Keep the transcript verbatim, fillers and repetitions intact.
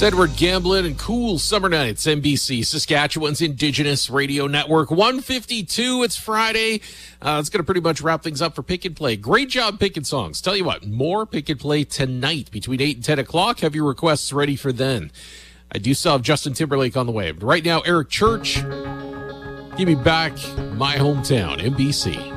Edward Gamblin and Cool Summer Nights, N B C, Saskatchewan's Indigenous Radio Network. one fifty-two, it's Friday. Uh, it's going to pretty much wrap things up for Pick and Play. Great job picking songs. Tell you what, more Pick and Play tonight between eight and ten o'clock. Have your requests ready for then. I do still have Justin Timberlake on the way. But right now, Eric Church, give me back my hometown, N B C.